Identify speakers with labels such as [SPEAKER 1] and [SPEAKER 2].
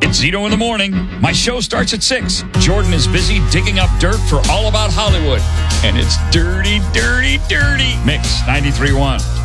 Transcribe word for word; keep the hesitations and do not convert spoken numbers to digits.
[SPEAKER 1] It's Zito in the morning. My show starts at six. Jordan is busy digging up dirt for All About Hollywood. And it's dirty, dirty, dirty. Mix ninety-three point one.